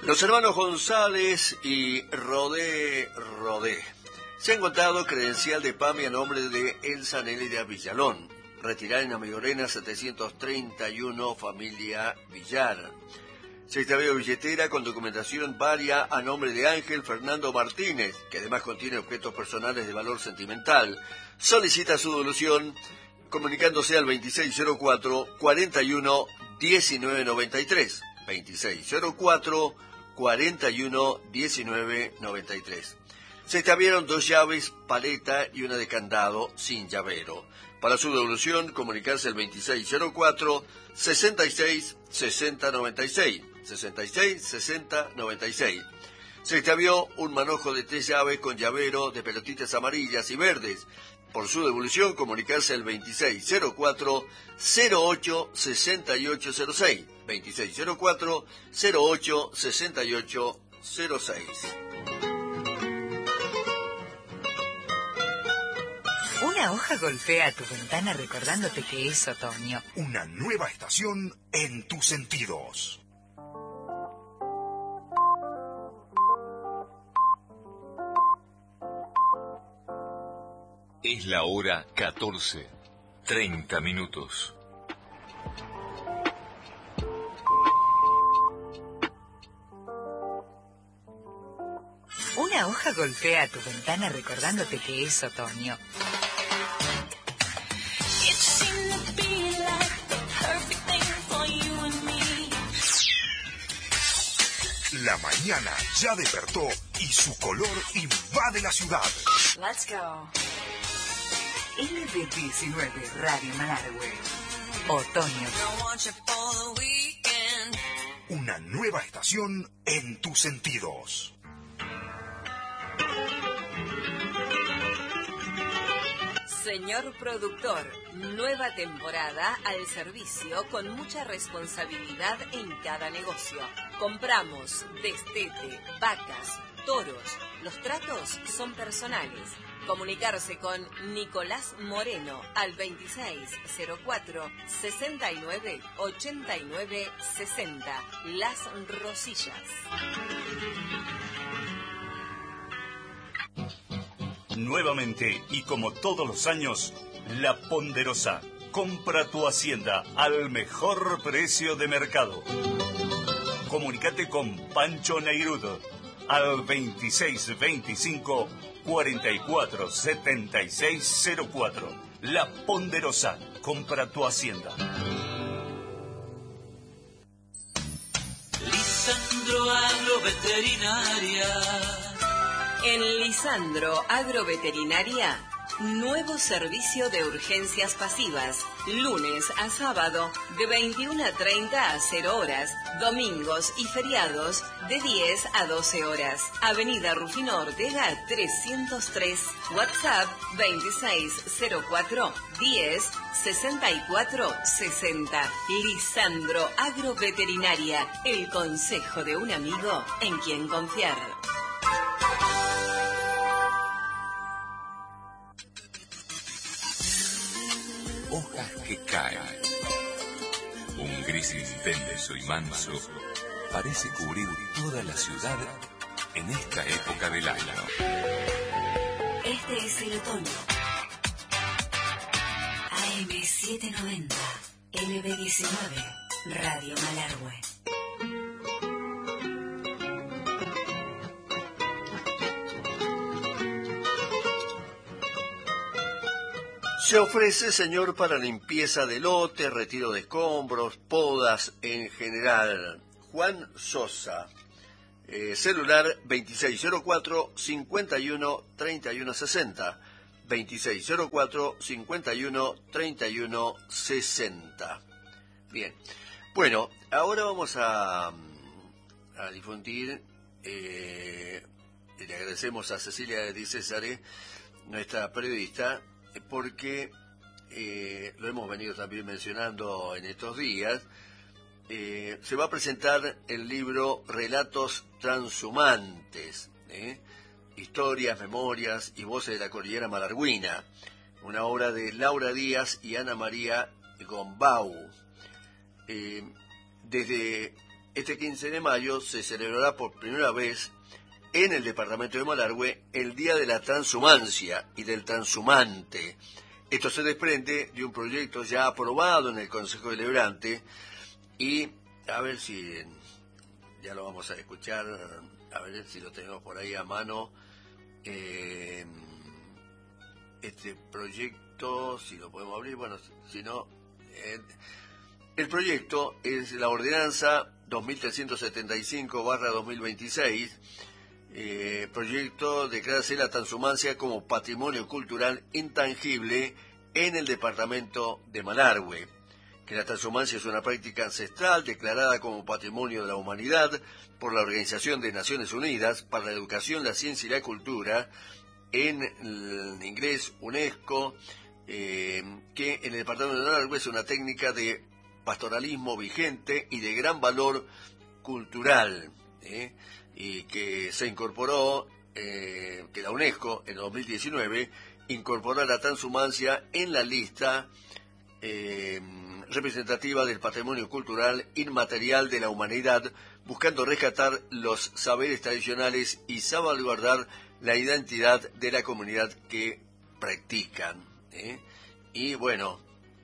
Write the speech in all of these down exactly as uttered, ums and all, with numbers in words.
Los hermanos González y Rodé Rodé se han contado credencial de PAMI a nombre de Elsa Nelly de Villalón, retirada en Amigorena setecientos treinta y uno, familia Villar. Se extravió billetera con documentación varia a nombre de Ángel Fernando Martínez, que además contiene objetos personales de valor sentimental. Solicita su devolución comunicándose al veintiséis cero cuatro, cuarenta y uno, diecinueve noventa y tres. veintiséis cero cuatro, cuarenta y uno, diecinueve noventa y tres. Se extraviaron dos llaves, paleta y una de candado sin llavero. Para su devolución, comunicarse al veintiséis cero cuatro, sesenta y seis, sesenta noventa y seis. sesenta y seis, sesenta noventa y seis. Se extravió un manojo de tres llaves con llavero de pelotitas amarillas y verdes. Por su devolución, comunicarse al veintiséis cero cuatro, cero ocho, sesenta y ocho cero seis. veintiséis cero cuatro, cero ocho, sesenta y ocho cero seis. Una hoja golpea tu ventana recordándote que es otoño. Una nueva estación en tus sentidos. Es la hora catorce, treinta minutos. Una hoja golpea tu ventana recordándote que es otoño. La mañana ya despertó y su color invade la ciudad. Let's go. L B diecinueve Radio Malargüe. Otoño. Una nueva estación en tus sentidos. Señor productor, nueva temporada al servicio con mucha responsabilidad en cada negocio. Compramos destete, vacas, toros. Los tratos son personales. Comunicarse con Nicolás Moreno al veintiséis cero cuatro, sesenta y nueve, ochenta y nueve, sesenta. Las Rosillas. Nuevamente, y como todos los años, La Ponderosa. Compra tu hacienda al mejor precio de mercado. Comunicate con Pancho Neirudo al veintiséis veinticinco, cuarenta y cuatro, setenta y seis cero cuatro. La Ponderosa. Compra tu hacienda. Lisandro Agroveterinaria. En Lisandro Agroveterinaria, nuevo servicio de urgencias pasivas, lunes a sábado de veintiuna a treinta a cero horas, domingos y feriados de diez a doce horas. Avenida Rufino Ortega trescientos tres, WhatsApp veintiséis cero cuatro, diez, sesenta y cuatro, sesenta. Lisandro Agroveterinaria, el consejo de un amigo en quien confiar. Hojas que caen. Un gris intenso y manso parece cubrir toda la ciudad en esta época del año. Este es el otoño. A M setecientos noventa, L B diecinueve, Radio Malargüe. Se ofrece, señor, para limpieza de lote, retiro de escombros, podas en general. Juan Sosa, eh, celular veintiséis cero cuatro, cincuenta y uno, treinta y uno sesenta. veintiséis cero cuatro, cincuenta y uno, treinta y uno sesenta. Bien, bueno, ahora vamos a, a difundir, eh, le agradecemos a Cecilia Di Césare, nuestra periodista, porque eh, lo hemos venido también mencionando en estos días, eh, se va a presentar el libro Relatos Transhumantes, ¿eh? Historias, memorias y voces de la cordillera malargüina, una obra de Laura Díaz y Ana María Gombau. Eh, desde este quince de mayo se celebrará por primera vez en el departamento de Malargüe el Día de la Transhumancia y del Transhumante. Esto se desprende de un proyecto ya aprobado en el Consejo Deliberante y a ver si ya lo vamos a escuchar, a ver si lo tenemos por ahí a mano. Eh, este proyecto, si lo podemos abrir, bueno, si no... Eh, el proyecto es la Ordenanza dos mil trescientos setenta y cinco barra dos mil veintiséis, eh, proyecto declararse la transhumancia como patrimonio cultural intangible en el departamento de Malargüe, que la transhumancia es una práctica ancestral declarada como patrimonio de la humanidad por la Organización de Naciones Unidas para la Educación, la Ciencia y la Cultura, en, en inglés UNESCO, eh, que en el departamento de Malargüe es una técnica de pastoralismo vigente y de gran valor cultural, ¿eh? y que se incorporó, eh, que la UNESCO en dos mil diecinueve incorporó la transhumancia en la lista eh, representativa del patrimonio cultural inmaterial de la humanidad, buscando rescatar los saberes tradicionales y salvaguardar la identidad de la comunidad que practican, ¿eh? Y bueno,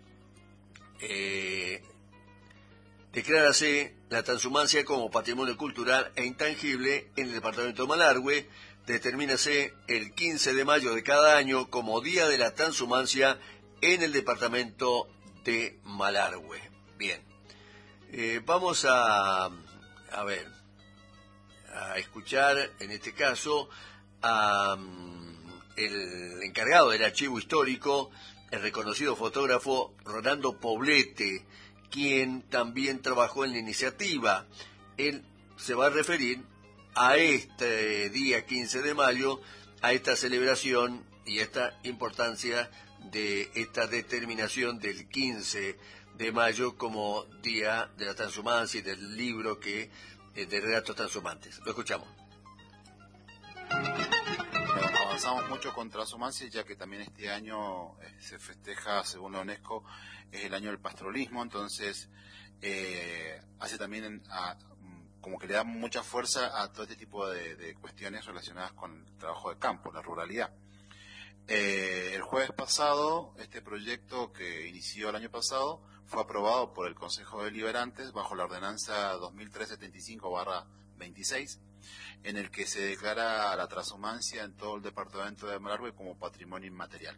eh, declárase la transhumancia como patrimonio cultural e intangible en el departamento de Malargüe. Determínase el quince de mayo de cada año como Día de la Transhumancia en el departamento de Malargüe. Bien, eh, vamos a, a ver, a escuchar en este caso a um, el encargado del archivo histórico, el reconocido fotógrafo Rolando Poblete, quien también trabajó en la iniciativa. Él se va a referir a este día quince de mayo, a esta celebración y esta importancia de esta determinación del quince de mayo como Día de la Transhumancia y del libro que eh, de relatos transhumantes. Lo escuchamos. Avanzamos mucho con transhumancia, ya que también este año eh, se festeja, según la UNESCO, es el año del pastoralismo, entonces eh, hace también a, como que le da mucha fuerza a todo este tipo de, de cuestiones relacionadas con el trabajo de campo, la ruralidad. Eh, el jueves pasado, este proyecto que inició el año pasado fue aprobado por el Consejo Deliberante bajo la Ordenanza dos mil trescientos setenta y cinco barra veintiséis, en el que se declara la transhumancia en todo el departamento de Malargüe como patrimonio inmaterial.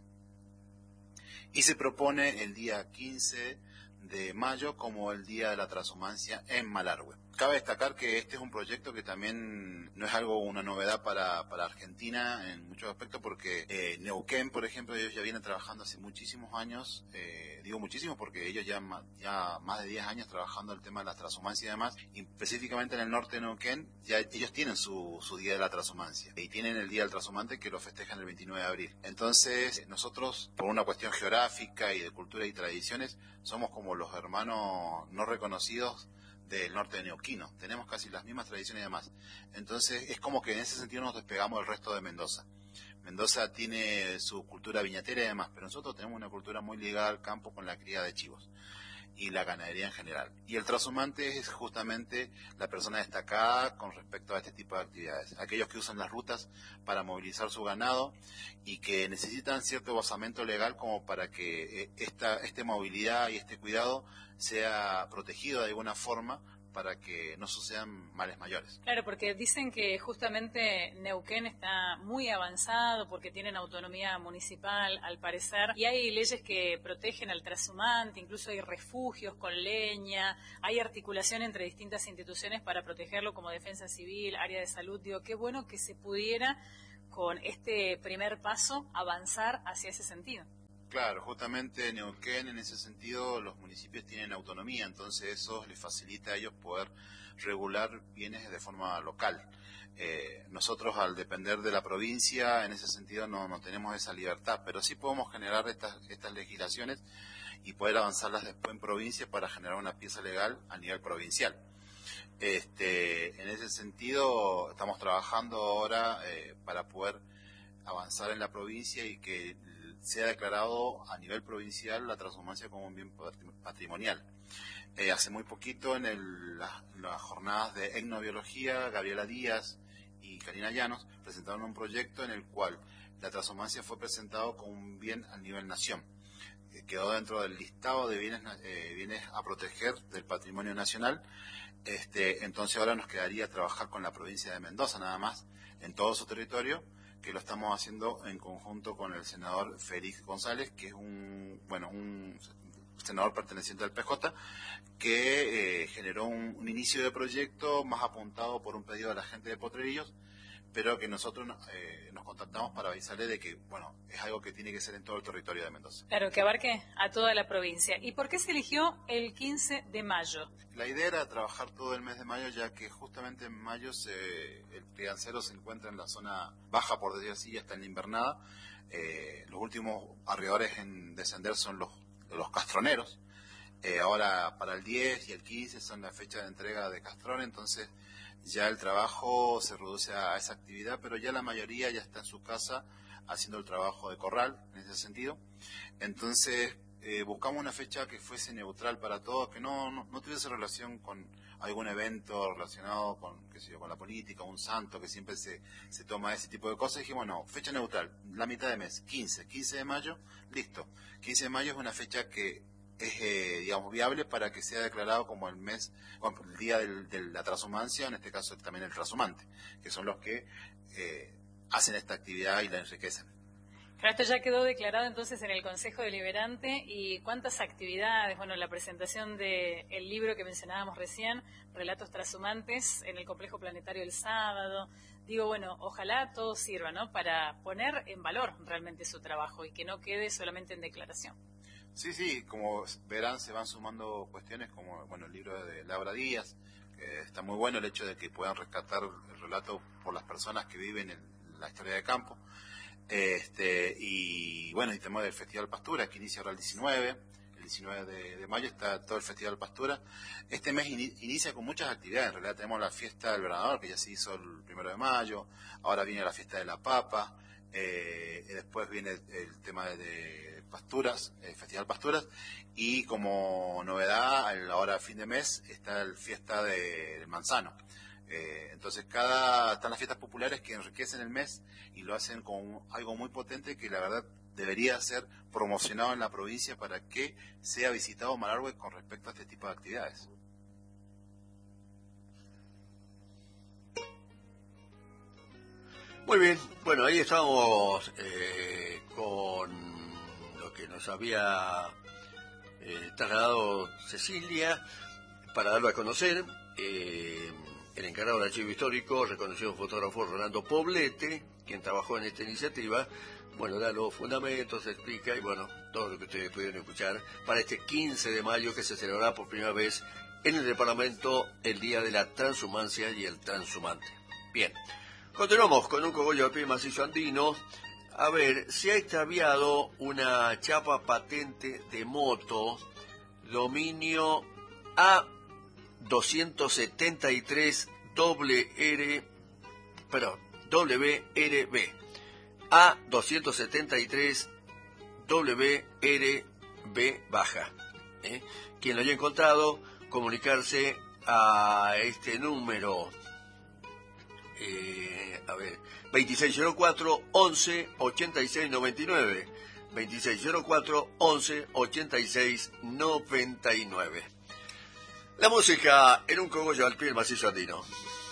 Y se propone el día quince de mayo como el Día de la Transhumancia en Malargüe. Cabe destacar que este es un proyecto que también no es algo, una novedad para, para Argentina en muchos aspectos, porque eh, Neuquén, por ejemplo, ellos ya vienen trabajando hace muchísimos años, eh, digo muchísimos porque ellos ya, ya más de diez años trabajando el tema de la transhumancia y demás, y específicamente en el norte de Neuquén, ya ellos tienen su, su Día de la Transhumancia, y tienen el Día del Transhumante que lo festejan el veintinueve de abril. Entonces, nosotros, por una cuestión geográfica y de cultura y tradiciones, somos como los hermanos no reconocidos del norte de Neuquino, tenemos casi las mismas tradiciones y demás. Entonces es como que en ese sentido nos despegamos del resto de Mendoza. Mendoza tiene su cultura viñatera y demás, pero nosotros tenemos una cultura muy ligada al campo con la cría de chivos y la ganadería en general. Y el transhumante es justamente la persona destacada con respecto a este tipo de actividades. Aquellos que usan las rutas para movilizar su ganado y que necesitan cierto basamento legal como para que esta, esta movilidad y este cuidado sea protegido de alguna forma para que no sucedan males mayores. Claro, porque dicen que justamente Neuquén está muy avanzado porque tienen autonomía municipal, al parecer, y hay leyes que protegen al transhumante, incluso hay refugios con leña, hay articulación entre distintas instituciones para protegerlo, como defensa civil, área de salud. Digo, qué bueno que se pudiera, con este primer paso, avanzar hacia ese sentido. Claro, justamente Neuquén en ese sentido los municipios tienen autonomía, entonces eso les facilita a ellos poder regular bienes de forma local. Eh, nosotros al depender de la provincia en ese sentido no, no tenemos esa libertad, pero sí podemos generar estas, estas legislaciones y poder avanzarlas después en provincia para generar una pieza legal a nivel provincial. Este, en ese sentido estamos trabajando ahora eh, para poder avanzar en la provincia y que sea declarado a nivel provincial la transhumancia como un bien patrimonial. Eh, hace muy poquito, en el, la, las jornadas de etnobiología, Gabriela Díaz y Karina Llanos presentaron un proyecto en el cual la transhumancia fue presentado como un bien a nivel nación. Eh, quedó dentro del listado de bienes, eh, bienes a proteger del patrimonio nacional. Este, entonces ahora nos quedaría trabajar con la provincia de Mendoza nada más, en todo su territorio, que lo estamos haciendo en conjunto con el senador Félix González, que es un, bueno, un senador perteneciente al P J, que eh, generó un, un inicio de proyecto más apuntado por un pedido de la gente de Potrerillos, pero que nosotros eh, nos contactamos para avisarle de que, bueno, es algo que tiene que ser en todo el territorio de Mendoza. Claro, que abarque a toda la provincia. ¿Y por qué se eligió el quince de mayo? La idea era trabajar todo el mes de mayo, ya que justamente en mayo se, el criancero se encuentra en la zona baja, por decir así, hasta en la invernada. Eh, los últimos arriadores en descender son los, los castroneros. Eh, ahora para el diez y el quince son la fecha de entrega de castrón, entonces ya el trabajo se reduce a esa actividad, pero ya la mayoría ya está en su casa haciendo el trabajo de corral, en ese sentido. Entonces eh, buscamos una fecha que fuese neutral para todos, que no, no, no tuviese relación con algún evento relacionado con, qué sé yo, con la política, un santo, que siempre se, se toma ese tipo de cosas. Y dijimos, no, fecha neutral, la mitad de mes, quince, quince de mayo, listo. quince de mayo es una fecha que es, eh, digamos, viable para que sea declarado como el mes, bueno, el día del, de la transhumancia, en este caso también el transhumante, que son los que eh, hacen esta actividad y la enriquecen. Claro, esto ya quedó declarado entonces en el Consejo Deliberante. ¿Y cuántas actividades? Bueno, la presentación del libro que mencionábamos recién, Relatos Transhumantes, en el Complejo Planetario el sábado. Digo, bueno, ojalá todo sirva, ¿no?, para poner en valor realmente su trabajo y que no quede solamente en declaración. Sí, sí, como verán, se van sumando cuestiones como, bueno, el libro de Laura Díaz, que está muy bueno el hecho de que puedan rescatar el relato por las personas que viven en la historia de campo. Este, y bueno, y tenemos el Festival Pastura, que inicia ahora el diecinueve, el diecinueve de, de mayo está todo el Festival Pastura. Este mes in, inicia con muchas actividades. En realidad tenemos la fiesta del Bernador, que ya se hizo el primero de mayo, ahora viene la fiesta de la Papa, eh, y después viene el, el tema de, de Pasturas, el Festival Pasturas, y como novedad, ahora a fin de mes, está el fiesta de, del Manzano. Eh, entonces cada están las fiestas populares que enriquecen el mes y lo hacen con algo muy potente que la verdad debería ser promocionado en la provincia para que sea visitado Malargüe con respecto a este tipo de actividades. Muy bien, bueno, ahí estamos eh, con lo que nos había eh, trasladado Cecilia para darlo a conocer. Eh, El encargado del archivo histórico, reconocido fotógrafo Rolando Poblete, quien trabajó en esta iniciativa, bueno, da los fundamentos, explica, y bueno, todo lo que ustedes pudieron escuchar para este quince de mayo que se celebrará por primera vez en el departamento el Día de la Transhumancia y el Transhumante. Bien, continuamos con un cogollo al pie macizo andino. A ver, se ha extraviado una chapa patente de moto, dominio A doscientos setenta y tres W R, perdón, W R B, A doscientos setenta y tres W R B baja. ¿eh? Quien lo haya encontrado, comunicarse a este número, eh, a ver, veintiséis cero cuatro, once, ochenta y seis noventa y nueve, veintiséis cero cuatro, once, ochenta y seis noventa y nueve. La música en un cogollo al pie del macizo andino.